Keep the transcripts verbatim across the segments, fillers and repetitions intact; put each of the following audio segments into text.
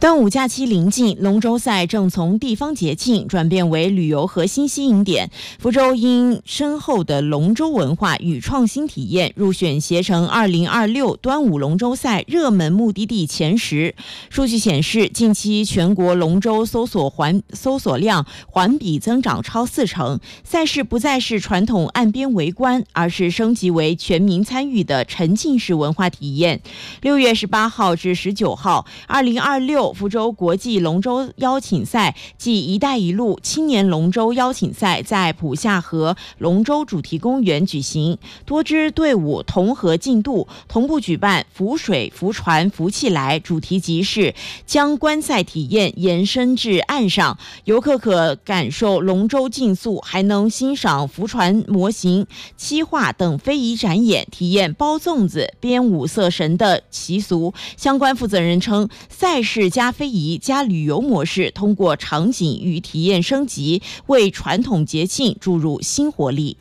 端午假期临近，龙舟赛正从地方节庆转变为旅游核心吸引点。福州因深厚的龙舟文化与创新体验，入选携程二零二六端午龙舟赛热门目的地前十。数据显示，近期全国龙舟搜索环搜索量环比增长超四成。赛事不再是传统岸边围观，而是升级为全民参与的沉浸式文化体验。六月十八号至十九号，二零二六福州国际龙舟邀请赛暨一带一路青年龙舟邀请赛在浦夏河龙舟主题公园举行，多支队伍同合进度，同步举办浮水、浮船、浮起来主题集市，将观赛体验延伸至岸上，游客可感受龙舟竞速，还能欣赏浮船模型、漆画等非遗展演，体验包粽子、编五色神的习俗。相关负责人称，赛事加非遗加旅游模式，通过场景与体验升级，为传统节庆注入新活力。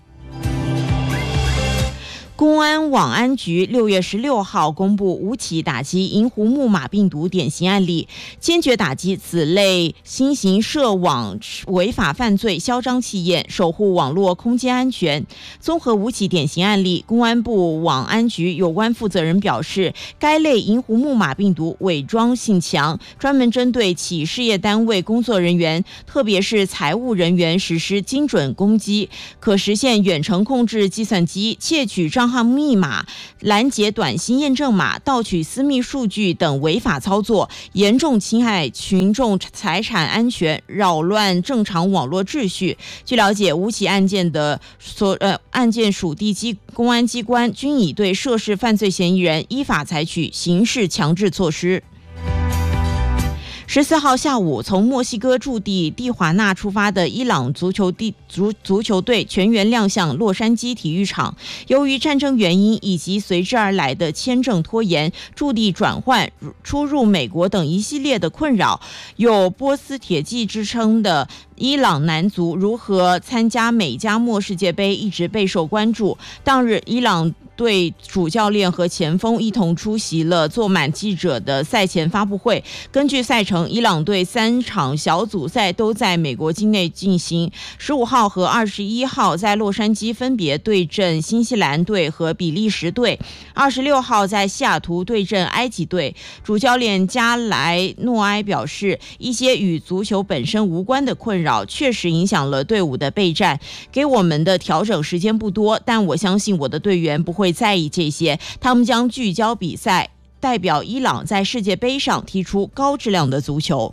公安网安局六月十六号公布五起打击银狐木马病毒典型案例，坚决打击此类新型涉网违法犯罪，嚣张气焰，守护网络空间安全。综合五起典型案例，公安部网安局有关负责人表示，该类银狐木马病毒伪装性强，专门针对企事业单位工作人员，特别是财务人员实施精准攻击，可实现远程控制计算机，窃取账号密码、拦截短信验证码、盗取私密数据等违法操作，严重侵害群众财产安全，扰乱正常网络秩序。据了解，五起案件的所呃案件属地机公安机关均已对涉事犯罪嫌疑人依法采取刑事强制措施。十四号下午，从墨西哥驻地蒂华纳出发的伊朗足球地足足球队全员亮相洛杉矶体育场。由于战争原因以及随之而来的签证拖延、驻地转换、出入美国等一系列的困扰，有波斯铁骑之称的伊朗男足如何参加美加墨世界杯一直备受关注。当日，伊朗队主教练和前锋一同出席了坐满记者的赛前发布会。根据赛程，伊朗队三场小组赛都在美国境内进行，十五号和二十一号在洛杉矶分别对阵新西兰队和比利时队，二十六号在西雅图对阵埃及队。主教练加莱诺埃表示，一些与足球本身无关的困扰确实影响了队伍的备战，给我们的调整时间不多，但我相信我的队员不会在意这些，他们将聚焦比赛，代表伊朗在世界杯上踢出高质量的足球。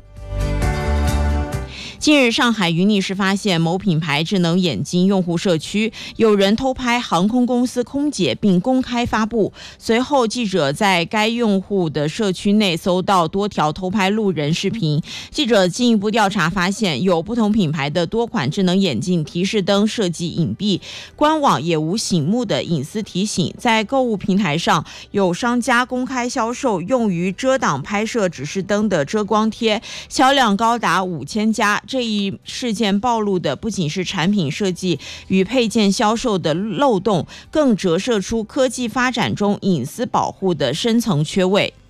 近日，上海云逆市发现某品牌智能眼镜用户社区有人偷拍航空公司空姐并公开发布。随后，记者在该用户的社区内搜到多条偷拍路人视频。记者进一步调查发现，有不同品牌的多款智能眼镜提示灯设计隐蔽，官网也无醒目的隐私提醒。在购物平台上，有商家公开销售用于遮挡拍摄指示灯的遮光贴，销量高达五千加。这一事件暴露的不仅是产品设计与配件销售的漏洞，更折射出科技发展中隐私保护的深层缺位。